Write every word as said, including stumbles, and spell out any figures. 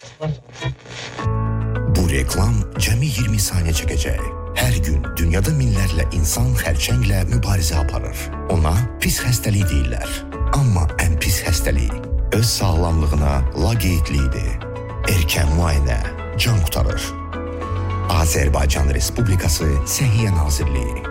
Bu reklam cəmi iyirmi saniyə çəkəcək. Hər gün dünyada minlərlə insan xərçənglə mübarizə aparır. Ona pis xəstəlik deyirlər. Amma ən pis xəstəlik öz sağlamlığına laqeydliyidir. Erkən müayinə can qurtarır. Azərbaycan Respublikası Səhiyyə Nazirliyi.